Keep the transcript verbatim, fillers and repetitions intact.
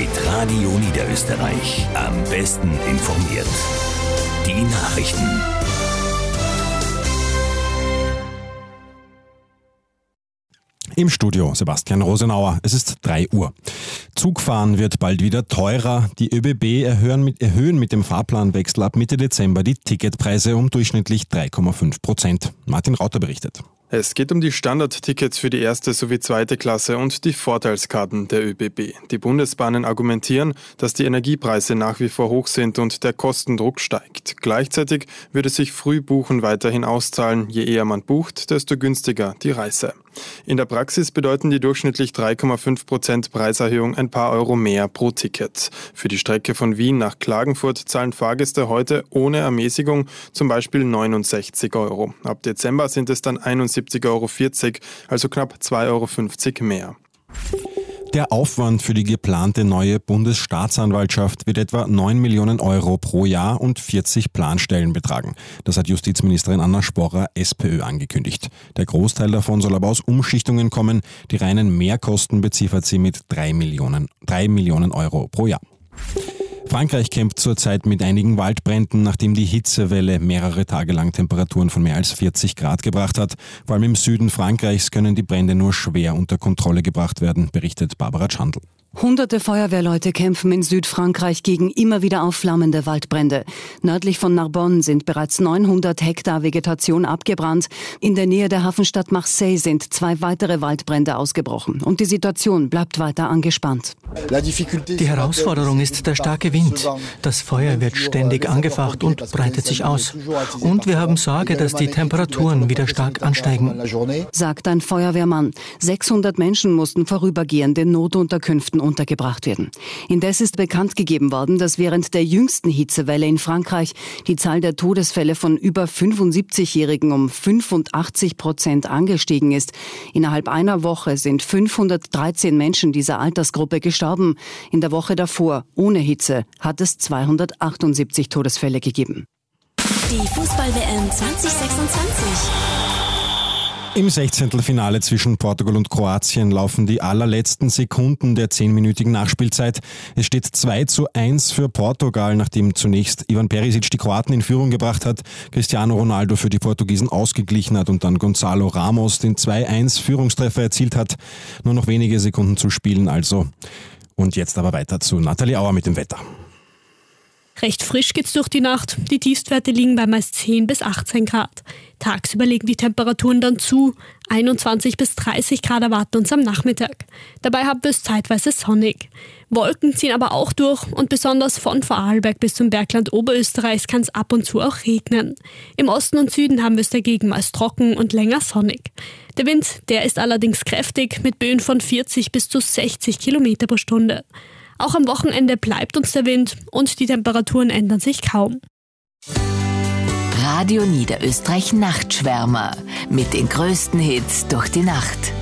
mit Radio Niederösterreich. Am besten informiert. Die Nachrichten. Im Studio Sebastian Rosenauer. Es ist drei Uhr. Zugfahren wird bald wieder teurer. Die ÖBB erhöhen mit, erhöhen mit dem Fahrplanwechsel ab Mitte Dezember die Ticketpreise um durchschnittlich drei Komma fünf Prozent. Martin Rauter berichtet. Es geht um die Standardtickets für die erste sowie zweite Klasse und die Vorteilskarten der ÖBB. Die Bundesbahnen argumentieren, dass die Energiepreise nach wie vor hoch sind und der Kostendruck steigt. Gleichzeitig würde sich Frühbuchen weiterhin auszahlen. Je eher man bucht, desto günstiger die Reise. In der Praxis bedeuten die durchschnittlich drei Komma fünf Prozent Preiserhöhung ein paar Euro mehr pro Ticket. Für die Strecke von Wien nach Klagenfurt zahlen Fahrgäste heute ohne Ermäßigung zum Beispiel neunundsechzig Euro. Ab Dezember sind es dann einundsiebzig Euro vierzig, also knapp zwei Euro fünfzig mehr. Der Aufwand für die geplante neue Bundesstaatsanwaltschaft wird etwa neun Millionen Euro pro Jahr und vierzig Planstellen betragen. Das hat Justizministerin Anna Sporrer, SPÖ, angekündigt. Der Großteil davon soll aber aus Umschichtungen kommen. Die reinen Mehrkosten beziffert sie mit drei Millionen, drei Millionen Euro pro Jahr. Frankreich kämpft zurzeit mit einigen Waldbränden, nachdem die Hitzewelle mehrere Tage lang Temperaturen von mehr als vierzig Grad gebracht hat. Vor allem im Süden Frankreichs können die Brände nur schwer unter Kontrolle gebracht werden, berichtet Barbara Tschandl. Hunderte Feuerwehrleute kämpfen in Südfrankreich gegen immer wieder aufflammende Waldbrände. Nördlich von Narbonne sind bereits neunhundert Hektar Vegetation abgebrannt. In der Nähe der Hafenstadt Marseille sind zwei weitere Waldbrände ausgebrochen. Und die Situation bleibt weiter angespannt. Die Herausforderung ist der starke Wind. Das Feuer wird ständig angefacht und breitet sich aus. Und wir haben Sorge, dass die Temperaturen wieder stark ansteigen, sagt ein Feuerwehrmann. sechshundert Menschen mussten vorübergehend in Notunterkünften untergebracht werden. Indes ist bekannt gegeben worden, dass während der jüngsten Hitzewelle in Frankreich die Zahl der Todesfälle von über fünfundsiebzigjährigen um fünfundachtzig Prozent angestiegen ist. Innerhalb einer Woche sind fünfhundertdreizehn Menschen dieser Altersgruppe gestorben. In der Woche davor, ohne Hitze, hat es zweihundertachtundsiebzig Todesfälle gegeben. Die Fußball-W M zwanzig sechsundzwanzig. Im Sechzehntelfinale zwischen Portugal und Kroatien laufen die allerletzten Sekunden der zehnminütigen Nachspielzeit. Es steht zwei zu eins für Portugal, nachdem zunächst Ivan Perisic die Kroaten in Führung gebracht hat, Cristiano Ronaldo für die Portugiesen ausgeglichen hat und dann Gonzalo Ramos den zwei eins Führungstreffer erzielt hat. Nur noch wenige Sekunden zu spielen also. Und jetzt aber weiter zu Nathalie Auer mit dem Wetter. Recht frisch geht's durch die Nacht. Die Tiefstwerte liegen bei meist zehn bis achtzehn Grad. Tagsüber legen die Temperaturen dann zu. einundzwanzig bis dreißig Grad erwarten uns am Nachmittag. Dabei haben wir es zeitweise sonnig. Wolken ziehen aber auch durch und besonders von Vorarlberg bis zum Bergland Oberösterreichs kann es ab und zu auch regnen. Im Osten und Süden haben wir es dagegen meist trocken und länger sonnig. Der Wind, der ist allerdings kräftig mit Böen von vierzig bis zu sechzig Kilometer pro Stunde. Auch am Wochenende bleibt uns der Wind und die Temperaturen ändern sich kaum. Radio Niederösterreich Nachtschwärmer mit den größten Hits durch die Nacht.